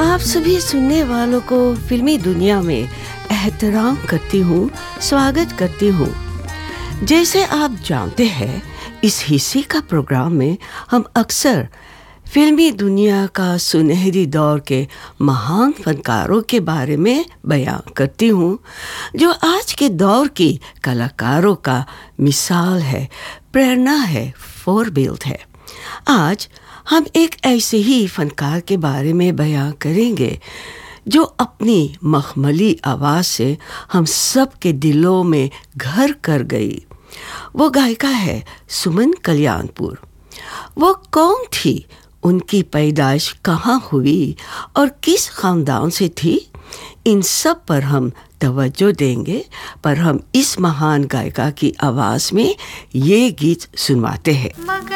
आप सभी सुनने वालों को फिल्मी दुनिया में एहतराम करती हूँ, स्वागत करती हूँ। जैसे आप जानते हैं, इस हिस्से का प्रोग्राम में हम अक्सर फिल्मी दुनिया का सुनहरी दौर के महान फनकारों के बारे में बयान करती हूँ, जो आज के दौर की कलाकारों का मिसाल है, प्रेरणा है, फॉरबिल्ड है। आज हम एक ऐसे ही फनकार के बारे में बयान करेंगे जो अपनी मखमली आवाज़ से हम सब के दिलों में घर कर गई। वो गायिका है सुमन कल्याणपुर। वो कौन थी, उनकी पैदाइश कहाँ हुई और किस ख़ानदान से थी, इन सब पर हम तवज्जो देंगे। पर हम इस महान गायिका की आवाज़ में ये गीत सुनवाते हैं।